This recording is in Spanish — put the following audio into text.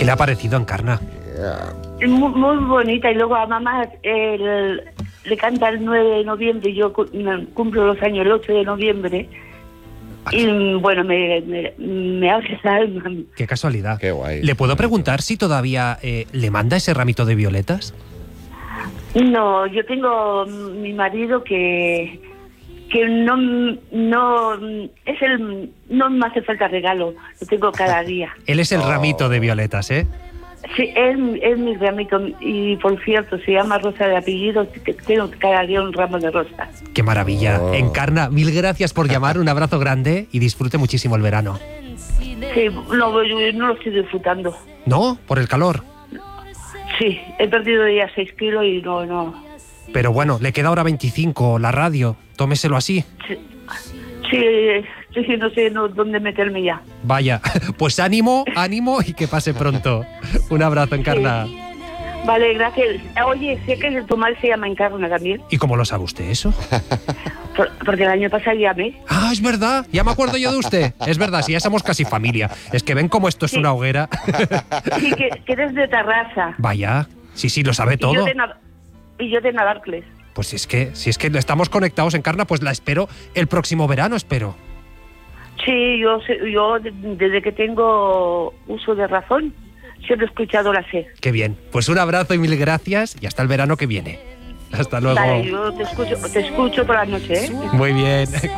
le ha parecido, Encarna? Muy, muy bonita. Y luego a mamá le canta el 9 de noviembre y yo cumplo los años el 8 de noviembre. Y bueno, me abre el alma. Qué casualidad. Qué guay. ¿Le puedo preguntar si todavía le manda ese ramito de violetas? No, yo tengo mi marido que no me hace falta regalo, lo tengo cada día. Él es el ramito de violetas, ¿eh? Sí, es mi ramito y por cierto se llama Rosa de apellido, tengo cada día un ramo de rosas. ¡Qué maravilla! Encarna, mil gracias por llamar, un abrazo grande y disfrute muchísimo el verano. Sí, no, yo no lo estoy disfrutando. ¿No? ¿Por el calor? Sí, he perdido ya 6 kilos y no. Pero bueno, le queda ahora 25, la radio, tómeselo así. Sí, no sé dónde meterme ya. Vaya, pues ánimo y que pase pronto. Un abrazo, Encarna. Sí. Vale, gracias. Oye, sé que tu madre se llama Encarna también. ¿Y cómo lo sabe usted eso? Porque el año pasado llamé. Ah, es verdad, ya me acuerdo yo de usted. Es verdad, sí, ya somos casi familia. Es que ven cómo esto es una hoguera. Sí, que eres de Tarrasa. Vaya, sí, lo sabe todo. Y yo de Navarcles. Pues si es que estamos conectados, Encarna, pues la espero el próximo verano, espero. Sí, yo desde que tengo uso de razón, siempre he escuchado la SER. Qué bien, pues un abrazo y mil gracias y hasta el verano que viene. Hasta luego. Vale, yo te escucho por la noche, ¿eh? Muy bien.